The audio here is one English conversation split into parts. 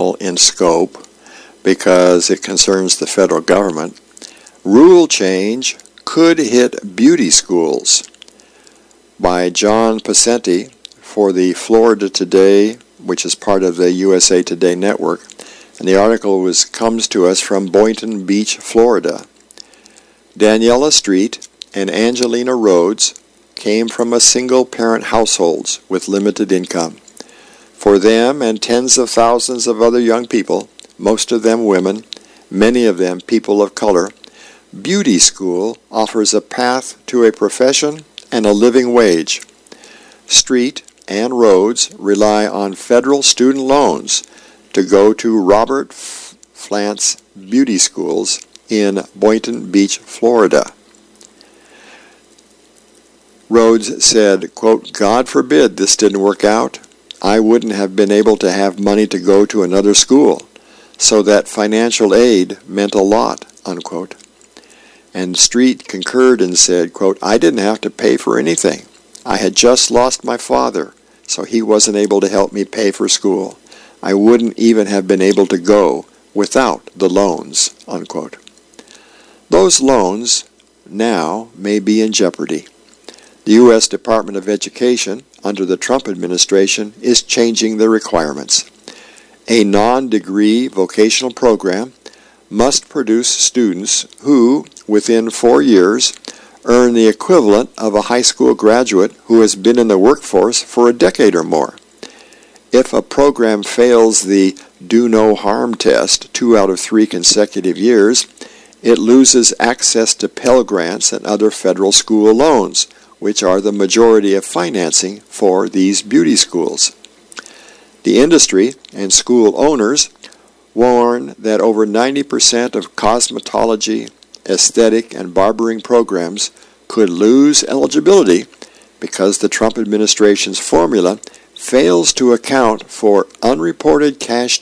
national in scope because it concerns the federal government. Rule change could hit beauty schools, by John Pacenti for the Florida Today, which is part of the USA Today network. And the article comes to us from Boynton Beach, Florida. Daniela Street and Angelina Rhodes came from a single-parent households with limited income. For them and tens of thousands of other young people, most of them women, many of them people of color, beauty school offers a path to a profession and a living wage. Street and Rhodes rely on federal student loans to go to Robert Flant's beauty schools in Boynton Beach, Florida. Rhodes said, quote, "God forbid this didn't work out. I wouldn't have been able to have money to go to another school, so that financial aid meant a lot," unquote. And Street concurred and said, quote, "I didn't have to pay for anything. I had just lost my father, so he wasn't able to help me pay for school. I wouldn't even have been able to go without the loans," unquote. Those loans now may be in jeopardy. The U.S. Department of Education, under the Trump administration, is changing the requirements. A non-degree vocational program must produce students who, within 4 years, earn the equivalent of a high school graduate who has been in the workforce for a decade or more. If a program fails the do no harm test 2 out of 3 consecutive years, it loses access to Pell Grants and other federal school loans, which are the majority of financing for these beauty schools. The industry and school owners warn that over 90% of cosmetology, aesthetic, and barbering programs could lose eligibility because the Trump administration's formula fails to account for unreported cash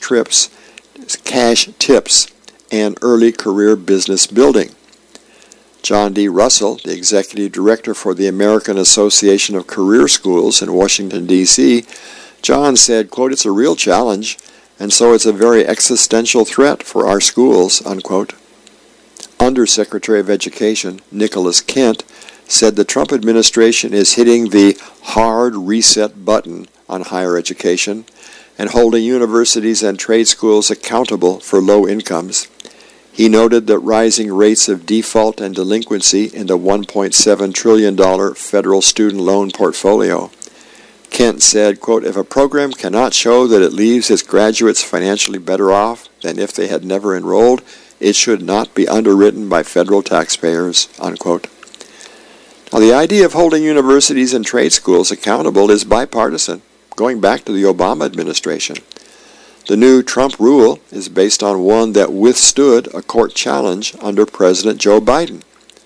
tips, and early career business building. John D. Russell, the executive director for the American Association of Career Schools in Washington, D.C., John said, quote, "It's a real challenge, and so it's a very existential threat for our schools," unquote. Undersecretary of Education Nicholas Kent said the Trump administration is hitting the hard reset button on higher education and holding universities and trade schools accountable for low incomes. He noted that rising rates of default and delinquency in the $1.7 trillion federal student loan portfolio. Kent said, quote, "If a program cannot show that it leaves its graduates financially better off than if they had never enrolled, it should not be underwritten by federal taxpayers," unquote. Now, the idea of holding universities and trade schools accountable is bipartisan, going back to the Obama administration. The new Trump rule is based on one that withstood a court challenge under President Joe Biden.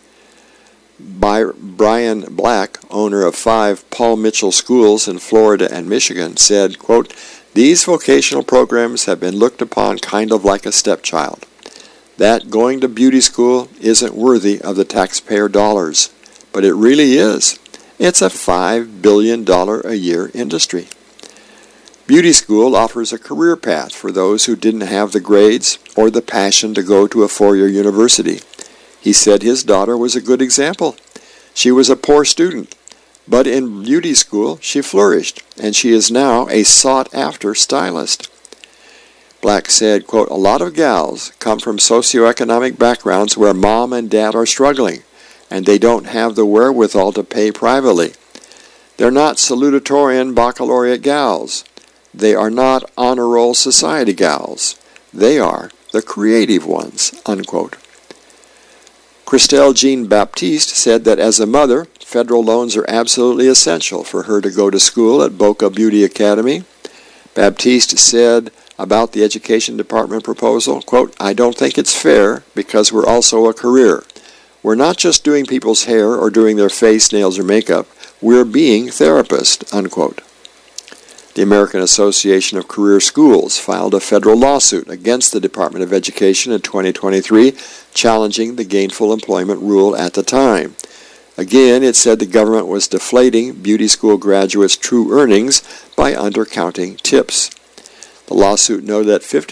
Brian Black, owner of 5 Paul Mitchell schools in Florida and Michigan, said, quote, "These vocational programs have been looked upon kind of like a stepchild. That going to beauty school isn't worthy of the taxpayer dollars, but it really is. It's a $5 billion a year industry." Beauty school offers a career path for those who didn't have the grades or the passion to go to a 4-year university. He said his daughter was a good example. She was a poor student, but in beauty school she flourished, and she is now a sought-after stylist. Black said, quote, "A lot of gals come from socioeconomic backgrounds where mom and dad are struggling, and they don't have the wherewithal to pay privately. They're not salutatorian baccalaureate gals. They are not honor roll society gals. They are the creative ones," unquote. Christelle Jean Baptiste said that as a mother, federal loans are absolutely essential for her to go to school at Boca Beauty Academy. Baptiste said about the Education Department proposal, quote, "I don't think it's fair because we're also a career. We're not just doing people's hair or doing their face, nails, or makeup. We're being therapists," unquote. The American Association of Career Schools filed a federal lawsuit against the Department of Education in 2023, challenging the gainful employment rule at the time. Again, it said the government was deflating beauty school graduates' true earnings by undercounting tips. The lawsuit noted that